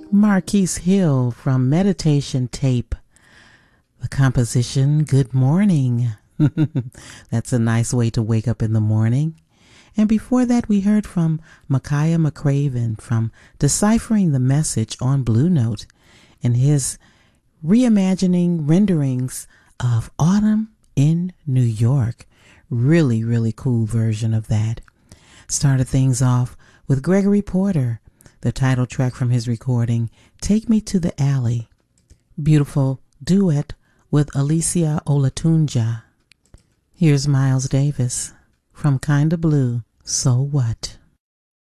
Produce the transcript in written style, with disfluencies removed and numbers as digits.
Marquise Hill from Meditation Tape. The composition, Good Morning. That's a nice way to wake up in the morning. And before that, we heard from Makaya McCraven from Deciphering the Message on Blue Note and his reimagining renderings of Autumn in New York. Really, really cool version of that. Started things off with Gregory Porter, the title track from his recording, Take Me to the Alley. Beautiful duet with Alicia Olatunja. Here's Miles Davis from Kinda Blue, So What?